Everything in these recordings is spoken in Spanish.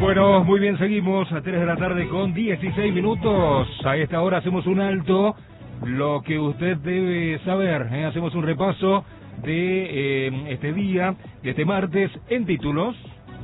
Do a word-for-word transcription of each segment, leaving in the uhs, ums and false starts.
Bueno, muy bien, seguimos a tres de la tarde con dieciséis minutos. A esta hora hacemos un alto, lo que usted debe saber, ¿eh? Hacemos un repaso de eh, este día, de este martes, en títulos.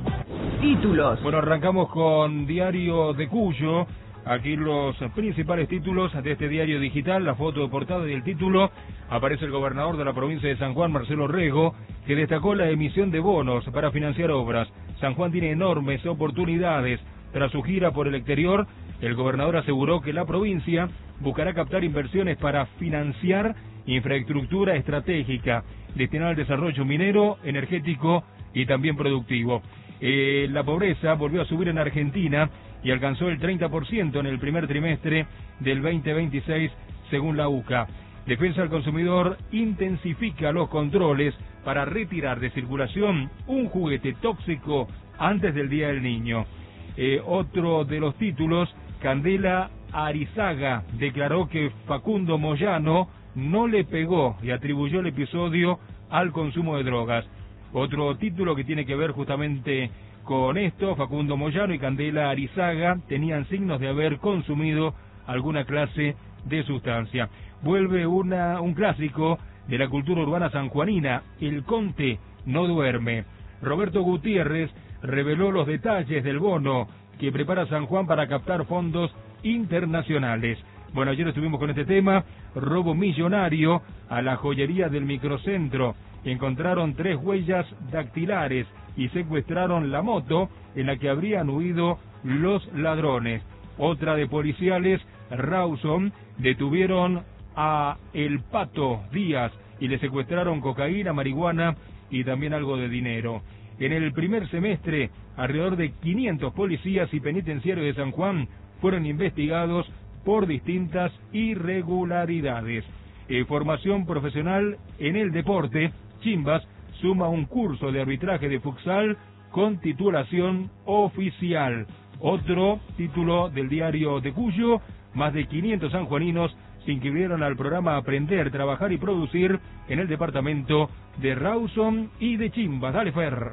Títulos. Bueno, arrancamos con Diario de Cuyo. Aquí los principales títulos de este diario digital, la foto de portada y el título. Aparece el gobernador de la provincia de San Juan, Marcelo Rego, que destacó la emisión de bonos para financiar obras. San Juan tiene enormes oportunidades. Tras su gira por el exterior, el gobernador aseguró que la provincia buscará captar inversiones para financiar infraestructura estratégica destinada al desarrollo minero, energético y también productivo. Eh, la pobreza volvió a subir en Argentina y alcanzó el treinta por ciento en el primer trimestre del veinte veintiséis, según la U C A. Defensa del Consumidor intensifica los controles para retirar de circulación un juguete tóxico antes del Día del Niño. Eh, otro de los títulos, Candela Arizaga declaró que Facundo Moyano no le pegó y atribuyó el episodio al consumo de drogas. Otro título que tiene que ver justamente con esto, Facundo Moyano y Candela Arizaga tenían signos de haber consumido alguna clase de sustancia. Vuelve una, un clásico de la cultura urbana sanjuanina, El Conte no duerme. Roberto Gutiérrez reveló los detalles del bono que prepara San Juan para captar fondos internacionales. Bueno, ayer estuvimos con este tema, robo millonario a la joyería del microcentro. Encontraron tres huellas dactilares y secuestraron la moto en la que habrían huido los ladrones. Otra de policiales, Rawson, detuvieron a El Pato Díaz y le secuestraron cocaína, marihuana y también algo de dinero. En el primer semestre, alrededor de quinientos policías y penitenciarios de San Juan fueron investigados por distintas irregularidades. Eh, formación profesional en el deporte. Chimbas suma un curso de arbitraje de futsal con titulación oficial. Otro título del diario de Cuyo, más de quinientos sanjuaninos se inscribieron al programa Aprender, Trabajar y Producir en el departamento de Rawson y de Chimbas. Dale, Fer.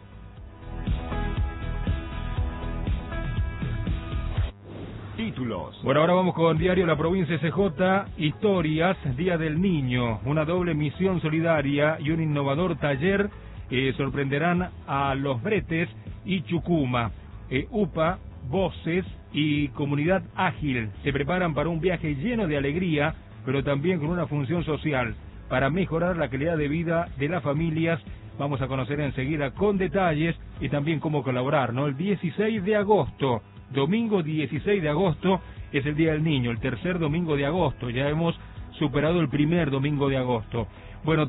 Títulos. Bueno, ahora vamos con Diario La Provincia S J, Historias, Día del Niño, una doble misión solidaria y un innovador taller que sorprenderán a Los Bretes y Chucuma. Eh, U P A, Voces y Comunidad Ágil se preparan para un viaje lleno de alegría, pero también con una función social, para mejorar la calidad de vida de las familias. Vamos a conocer enseguida con detalles y también cómo colaborar, ¿no? El dieciséis de agosto. Domingo dieciséis de agosto es el Día del Niño, el tercer domingo de agosto. Ya hemos superado el primer domingo de agosto. Bueno,